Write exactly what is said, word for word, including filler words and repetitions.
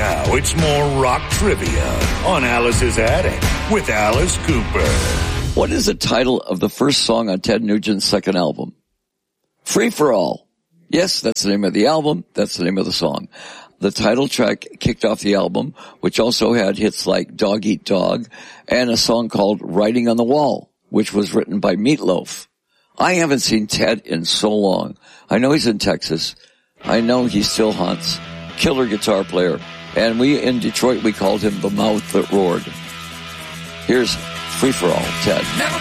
Now it's more rock trivia on Alice's Attic with Alice Cooper. What is the title of the first song on Ted Nugent's second album? Free for All. Yes, that's the name of the album. That's the name of the song. The title track kicked off the album, which also had hits like Dog Eat Dog and a song called Writing on the Wall, which was written by Meatloaf. I haven't seen Ted in so long. I know he's in Texas. I know he still hunts. Killer guitar player. And we in Detroit, we called him the mouth that roared. Here's Free for All, Ted. Never